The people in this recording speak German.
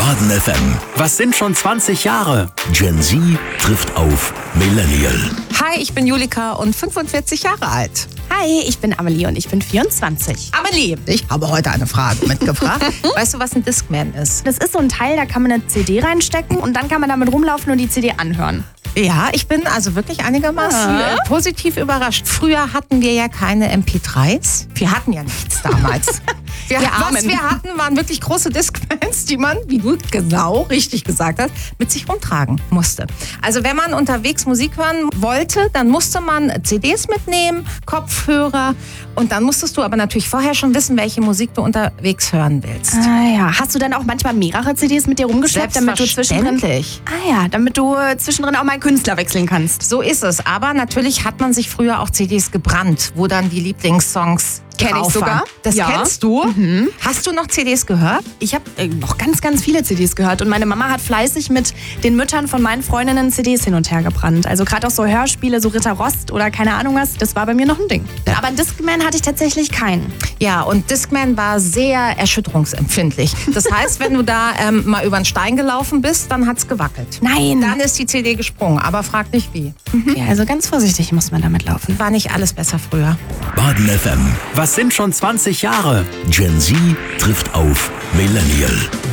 Baden FM. Was sind schon 20 Jahre? Gen Z trifft auf Millennial. Hi, ich bin Julika und 45 Jahre alt. Hi, ich bin Amelie und ich bin 24. Amelie, ich habe heute eine Frage mitgebracht. Weißt du, was ein Discman ist? Das ist so ein Teil, da kann man eine CD reinstecken und dann kann man damit rumlaufen und die CD anhören. Ja, ich bin also wirklich einigermaßen positiv überrascht. Früher hatten wir ja keine MP3s. Wir hatten ja nichts damals. Was wir hatten, waren wirklich große Discmans, die man, wie du genau richtig gesagt hast, mit sich rumtragen musste. Also wenn man unterwegs Musik hören wollte, dann musste man CDs mitnehmen, Kopfhörer und dann musstest du aber natürlich vorher schon wissen, welche Musik du unterwegs hören willst. Ah ja, hast du dann auch manchmal mehrere CDs mit dir rumgeschleppt, damit du zwischendrin auch mal einen Künstler wechseln kannst? So ist es, aber natürlich hat man sich früher auch CDs gebrannt, wo dann die Lieblingssongs Kenn ich sogar. Das kennst du? Hast du noch CDs gehört? Ich habe noch ganz, ganz viele CDs gehört und meine Mama hat fleißig mit den Müttern von meinen Freundinnen CDs hin und her gebrannt. Also gerade auch so Hörspiele, so Ritter Rost oder keine Ahnung was, das war bei mir noch ein Ding. Ja. Aber einen Discman hatte ich tatsächlich keinen. Ja, und Discman war sehr erschütterungsempfindlich. Das heißt, wenn du da mal über einen Stein gelaufen bist, dann hat's gewackelt. Nein. Dann ist die CD gesprungen, aber frag nicht wie. Okay, also ganz vorsichtig muss man damit laufen. War nicht alles besser früher. Baden FM. Was sind schon 20 Jahre? Gen Z trifft auf Millennial.